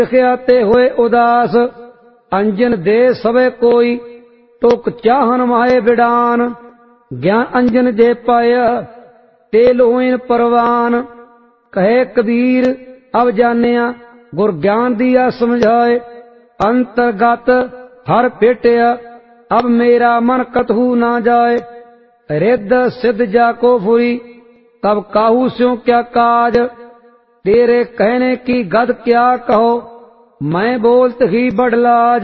लिखिया ते होए उदास, अंजन दे सवे कोई, टोक चाहन माए बिडान। ज्ञान अंजन जे पाया, ते लोइन परवान। कहे कबीर अब जानिया, गुर ज्ञान दिया समझाए। अंतर्गत हर भेटिया, अब मेरा मन कतहु ना जाए। रिद्ध सिद्ध जाको फुरी, तब काहू स्यों क्या काज। तेरे कहने की गद क्या कहो, मैं बोलत ही बड़लाज।